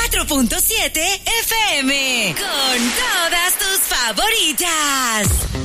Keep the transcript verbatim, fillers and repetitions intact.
cuatro punto siete F M. Con todas tus favoritas.